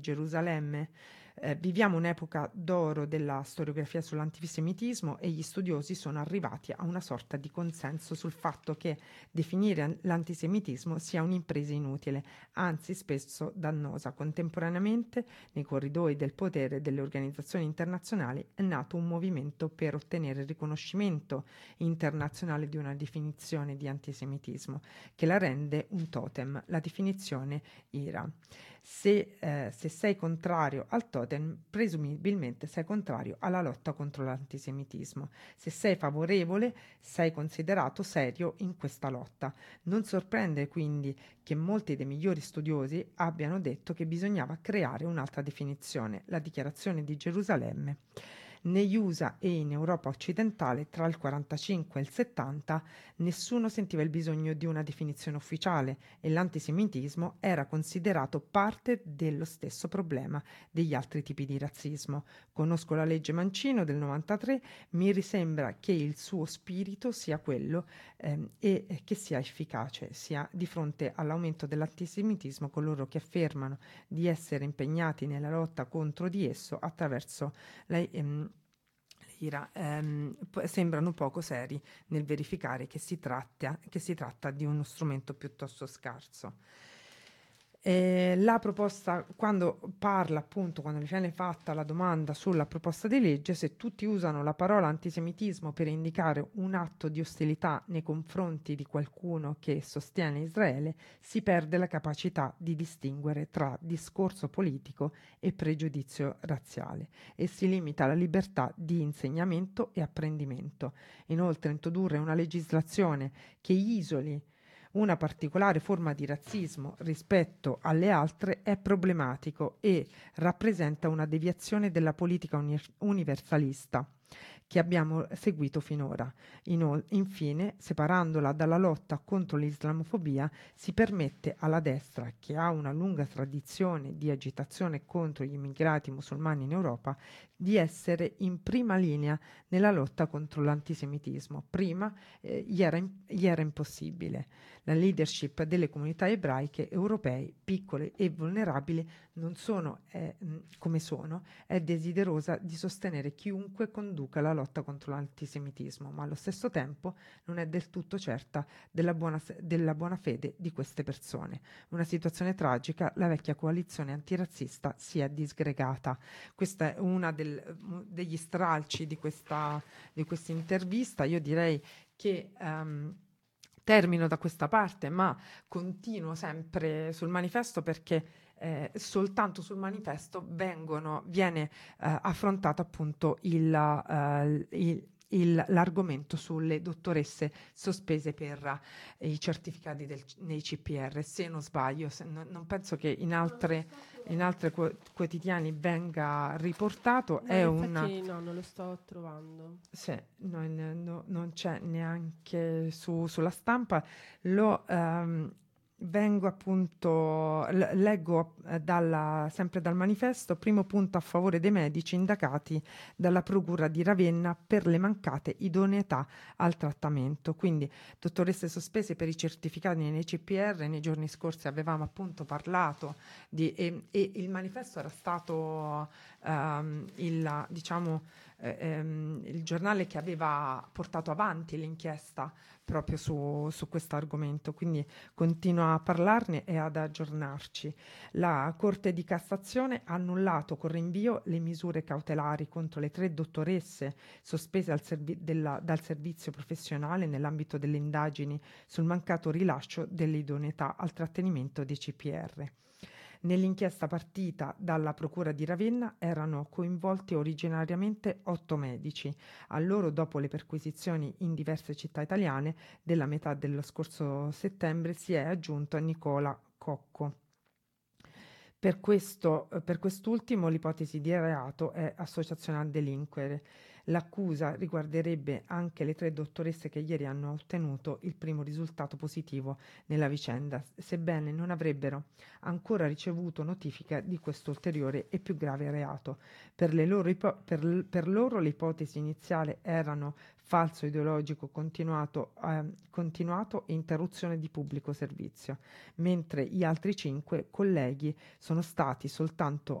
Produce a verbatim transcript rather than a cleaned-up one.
Gerusalemme. Eh, viviamo un'epoca d'oro della storiografia sull'antisemitismo e gli studiosi sono arrivati a una sorta di consenso sul fatto che definire l'antisemitismo sia un'impresa inutile, anzi spesso dannosa. Contemporaneamente, nei corridoi del potere delle organizzazioni internazionali è nato un movimento per ottenere il riconoscimento internazionale di una definizione di antisemitismo che la rende un totem, la definizione I R A. Se, eh, se sei contrario al totem, presumibilmente sei contrario alla lotta contro l'antisemitismo. Se sei favorevole, sei considerato serio in questa lotta. Non sorprende quindi che molti dei migliori studiosi abbiano detto che bisognava creare un'altra definizione, la Dichiarazione di Gerusalemme. Negli U S A e in Europa occidentale, tra il quarantacinque e il settanta, nessuno sentiva il bisogno di una definizione ufficiale e l'antisemitismo era considerato parte dello stesso problema degli altri tipi di razzismo. Conosco la legge Mancino del novantatré, mi risembra che il suo spirito sia quello ehm, e che sia efficace, sia di fronte all'aumento dell'antisemitismo coloro che affermano di essere impegnati nella lotta contro di esso attraverso la, ehm, I R A ehm, sembrano poco seri nel verificare che si, tratta, che si tratta di uno strumento piuttosto scarso. Eh, la proposta, quando parla appunto, quando viene fatta la domanda sulla proposta di legge, se tutti usano la parola antisemitismo per indicare un atto di ostilità nei confronti di qualcuno che sostiene Israele, si perde la capacità di distinguere tra discorso politico e pregiudizio razziale e si limita la libertà di insegnamento e apprendimento. Inoltre, introdurre una legislazione che isoli una particolare forma di razzismo rispetto alle altre è problematico e rappresenta una deviazione della politica uni- universalista che abbiamo seguito finora. Inol- infine, separandola dalla lotta contro l'islamofobia, si permette alla destra, che ha una lunga tradizione di agitazione contro gli immigrati musulmani in Europa, di essere in prima linea nella lotta contro l'antisemitismo. Prima eh, gli, era in- gli era impossibile. La leadership delle comunità ebraiche europee, piccole e vulnerabili, non sono eh, come sono, è desiderosa di sostenere chiunque conduca la lotta contro l'antisemitismo, ma allo stesso tempo non è del tutto certa della buona, della buona fede di queste persone. Una situazione tragica, la vecchia coalizione antirazzista si è disgregata. Questa è una del, degli stralci di questa di questa intervista. Io direi che um, termino da questa parte, ma continuo sempre sul manifesto perché eh, soltanto sul manifesto vengono, viene eh, affrontato appunto il, uh, il il, l'argomento sulle dottoresse sospese per uh, i certificati del, nei C P R. Se non sbaglio, se non, non penso che in altre, in altri quotidiani venga riportato. No, è in una effetti no, non lo sto trovando. Sì, non, no- non c'è neanche su- sulla stampa. Lo ehm, vengo appunto, l- leggo eh, dalla- sempre dal manifesto, primo punto a favore dei medici indagati dalla Procura di Ravenna per le mancate idoneità al trattamento. Quindi, dottoresse sospese per i certificati nei C P R, nei giorni scorsi avevamo appunto parlato di, e, e il manifesto era stato ehm, il, diciamo, eh, ehm, il giornale che aveva portato avanti l'inchiesta proprio su, su questo argomento, quindi continua a parlarne e ad aggiornarci. La Corte di Cassazione ha annullato con rinvio le misure cautelari contro le tre dottoresse sospese al servi- della, dal servizio professionale nell'ambito delle indagini sul mancato rilascio dell'idoneità al trattenimento dei C P R. Nell'inchiesta partita dalla Procura di Ravenna erano coinvolti originariamente otto medici. A loro, dopo le perquisizioni in diverse città italiane della metà dello scorso settembre, si è aggiunto Nicola Cocco. Per, questo, per quest'ultimo l'ipotesi di reato è associazione a delinquere. L'accusa riguarderebbe anche le tre dottoresse che ieri hanno ottenuto il primo risultato positivo nella vicenda, sebbene non avrebbero ancora ricevuto notifica di questo ulteriore e più grave reato. Per, le loro ipo- per, per loro le ipotesi iniziali erano falso ideologico continuato, eh, continuato e interruzione di pubblico servizio, mentre gli altri cinque colleghi sono stati soltanto